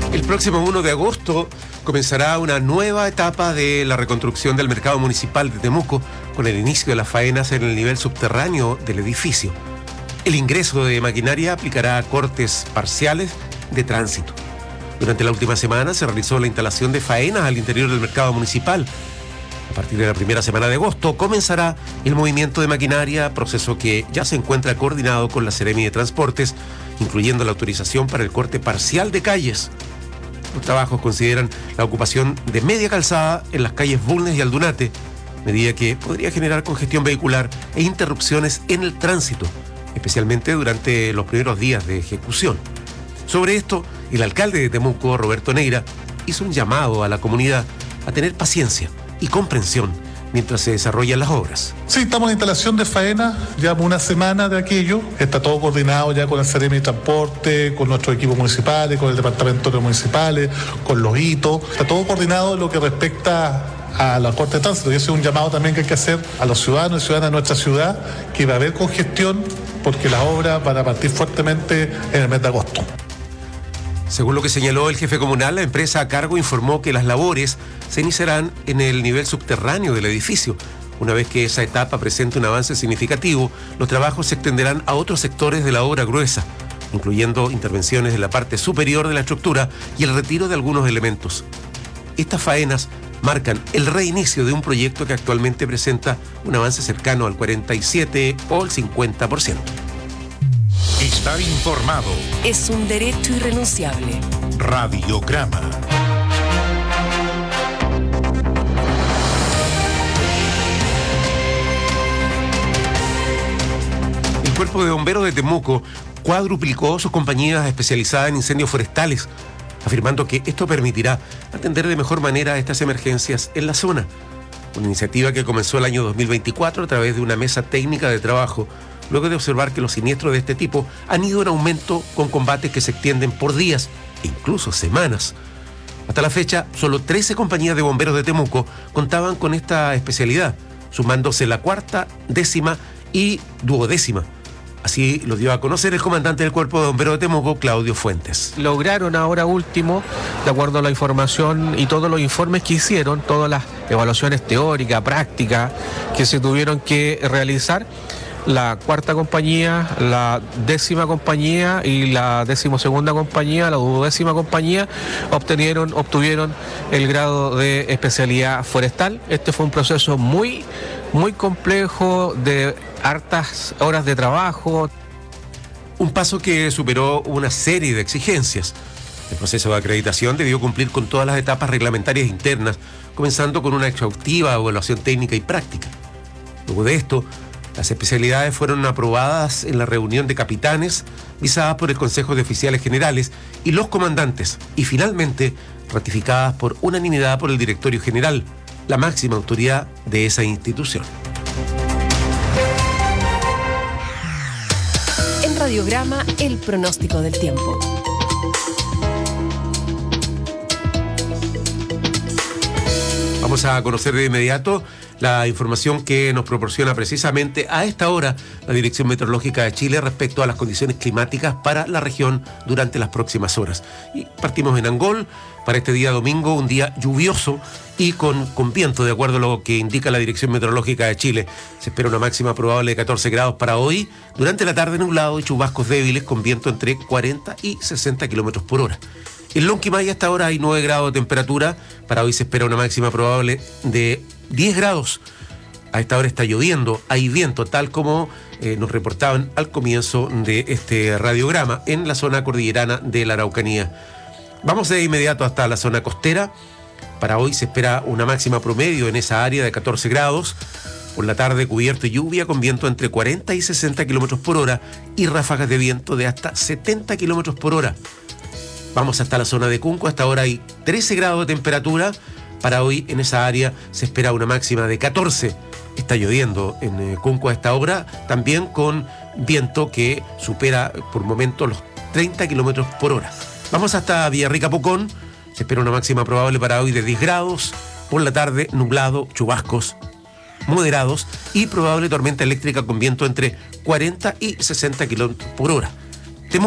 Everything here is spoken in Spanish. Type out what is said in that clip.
El próximo 1 de agosto comenzará una nueva etapa de la reconstrucción del mercado municipal de Temuco, con el inicio de las faenas en el nivel subterráneo del edificio. El ingreso de maquinaria aplicará cortes parciales de tránsito. Durante la última semana se realizó la instalación de faenas al interior del mercado municipal. A partir de la primera semana de agosto comenzará el movimiento de maquinaria, proceso que ya se encuentra coordinado con la Seremi de Transportes, incluyendo la autorización para el corte parcial de calles. Los trabajos consideran la ocupación de media calzada en las calles Bulnes y Aldunate, medida que podría generar congestión vehicular e interrupciones en el tránsito, especialmente durante los primeros días de ejecución. Sobre esto, el alcalde de Temuco, Roberto Neira, hizo un llamado a la comunidad a tener paciencia y comprensión mientras se desarrollan las obras. Sí, estamos en instalación de faena, llevamos una semana de aquello, está todo coordinado ya con el Seremi de Transporte, con nuestros equipos municipales, con el departamento de municipales, con los hitos, está todo coordinado en lo que respecta a la corte de tránsito, y ese es un llamado también que hay que hacer a los ciudadanos y ciudadanas de nuestra ciudad, que va a haber congestión porque las obras van a partir fuertemente en el mes de agosto. Según lo que señaló el jefe comunal, la empresa a cargo informó que las labores se iniciarán en el nivel subterráneo del edificio. Una vez que esa etapa presente un avance significativo, los trabajos se extenderán a otros sectores de la obra gruesa, incluyendo intervenciones en la parte superior de la estructura y el retiro de algunos elementos. Estas faenas marcan el reinicio de un proyecto que actualmente presenta un avance cercano al 47 o el 50%. Estar informado es un derecho irrenunciable. Radiograma. El Cuerpo de Bomberos de Temuco cuadruplicó sus compañías especializadas en incendios forestales, afirmando que esto permitirá atender de mejor manera estas emergencias en la zona. Una iniciativa que comenzó el año 2024 a través de una mesa técnica de trabajo, luego de observar que los siniestros de este tipo han ido en aumento con combates que se extienden por días e incluso semanas. Hasta la fecha, solo 13 compañías de bomberos de Temuco contaban con esta especialidad, sumándose la cuarta, décima y duodécima. Así lo dio a conocer el comandante del Cuerpo de Bomberos de Temuco, Claudio Fuentes. Lograron ahora último, de acuerdo a la información y todos los informes que hicieron, todas las evaluaciones teóricas, prácticas que se tuvieron que realizar, la cuarta compañía, la décima compañía y la 12ª compañía, la 12ª compañía, obtuvieron el grado de especialidad forestal. Este fue un proceso muy complejo, de hartas horas de trabajo. Un paso que superó una serie de exigencias. El proceso de acreditación debió cumplir con todas las etapas reglamentarias internas, comenzando con una exhaustiva evaluación técnica y práctica. Luego de esto, las especialidades fueron aprobadas en la reunión de capitanes, visadas por el Consejo de Oficiales Generales y los comandantes, y finalmente ratificadas por unanimidad por el Directorio General, la máxima autoridad de esa institución. En Radiograma, el pronóstico del tiempo. Vamos a conocer de inmediato la información que nos proporciona precisamente a esta hora la Dirección Meteorológica de Chile respecto a las condiciones climáticas para la región durante las próximas horas. Y partimos en Angol, para este día domingo, un día lluvioso y con viento, de acuerdo a lo que indica la Dirección Meteorológica de Chile. Se espera una máxima probable de 14 grados para hoy, durante la tarde nublado y chubascos débiles con viento entre 40 y 60 kilómetros por hora. En Lonquimay hasta ahora hay 9 grados de temperatura, para hoy se espera una máxima probable de 10 grados. A esta hora está lloviendo, hay viento, tal como nos reportaban al comienzo de este radiograma en la zona cordillerana de la Araucanía. Vamos de inmediato hasta la zona costera. Para hoy se espera una máxima promedio en esa área de 14 grados. Por la tarde cubierto y lluvia con viento entre 40 y 60 kilómetros por hora y ráfagas de viento de hasta 70 kilómetros por hora. Vamos hasta la zona de Cunco, hasta ahora hay 13 grados de temperatura. Para hoy en esa área se espera una máxima de 14. Está lloviendo en Cunco a esta hora, también con viento que supera por momentos los 30 kilómetros por hora. Vamos hasta Villarrica Pucón, se espera una máxima probable para hoy de 10 grados. Por la tarde nublado, chubascos moderados y probable tormenta eléctrica con viento entre 40 y 60 kilómetros por hora.